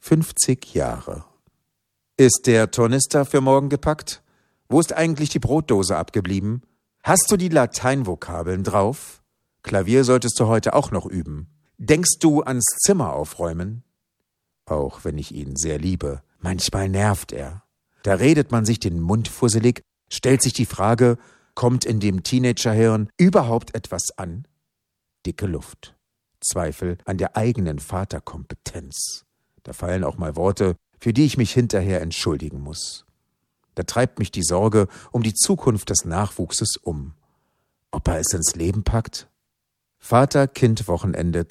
50 Jahre. Ist der Tornister für morgen gepackt? Wo ist eigentlich die Brotdose abgeblieben? Hast du die Lateinvokabeln drauf? Klavier solltest du heute auch noch üben. Denkst du ans Zimmer aufräumen? Auch wenn ich ihn sehr liebe, manchmal nervt er. Da redet man sich den Mund fusselig, stellt sich die Frage, kommt in dem Teenagerhirn überhaupt etwas an? Dicke Luft. Zweifel an der eigenen Vaterkompetenz. Da fallen auch mal Worte, für die ich mich hinterher entschuldigen muss. Da treibt mich die Sorge um die Zukunft des Nachwuchses um. Ob er es ins Leben packt? Vater-Kind-Wochenende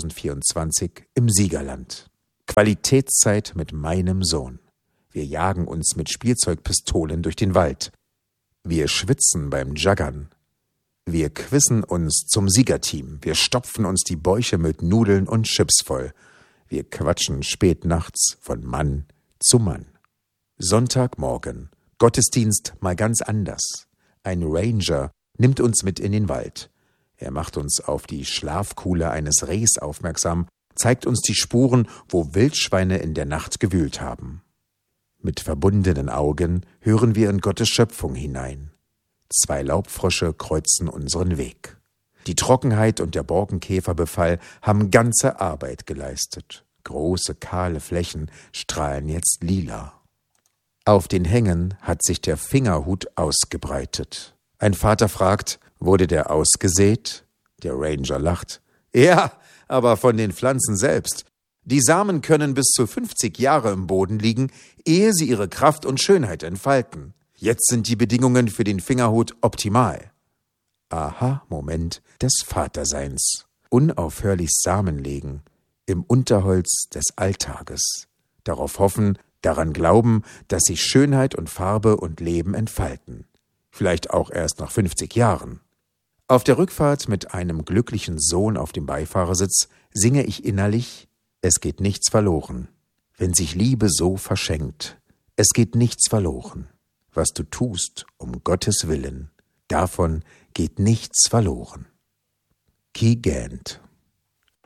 2024 im Siegerland. Qualitätszeit mit meinem Sohn. Wir jagen uns mit Spielzeugpistolen durch den Wald. Wir schwitzen beim Jaggern. Wir quissen uns zum Siegerteam. Wir stopfen uns die Bäuche mit Nudeln und Chips voll. Wir quatschen spät nachts von Mann zu Mann. Sonntagmorgen. Gottesdienst mal ganz anders. Ein Ranger nimmt uns mit in den Wald. Er macht uns auf die Schlafkuhle eines Rehs aufmerksam, zeigt uns die Spuren, wo Wildschweine in der Nacht gewühlt haben. Mit verbundenen Augen hören wir in Gottes Schöpfung hinein. 2 Laubfrösche kreuzen unseren Weg. Die Trockenheit und der Borkenkäferbefall haben ganze Arbeit geleistet. Große, kahle Flächen strahlen jetzt lila. Auf den Hängen hat sich der Fingerhut ausgebreitet. Ein Vater fragt, wurde der ausgesät? Der Ranger lacht. Ja, aber von den Pflanzen selbst. Die Samen können bis zu 50 Jahre im Boden liegen, ehe sie ihre Kraft und Schönheit entfalten. Jetzt sind die Bedingungen für den Fingerhut optimal. Aha-Moment des Vaterseins. Unaufhörlich Samen legen. Im Unterholz des Alltages. Darauf hoffen, daran glauben, dass sich Schönheit und Farbe und Leben entfalten. Vielleicht auch erst nach 50 Jahren. Auf der Rückfahrt mit einem glücklichen Sohn auf dem Beifahrersitz singe ich innerlich: Es geht nichts verloren, wenn sich Liebe so verschenkt. Es geht nichts verloren. Was du tust, um Gottes Willen, davon geht nichts verloren. Ky Gant.